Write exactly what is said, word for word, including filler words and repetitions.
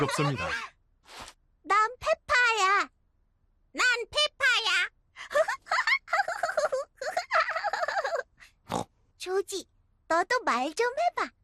없습니다. 난 페파야. 난 페파야. 조지, 너도 말 좀 해봐.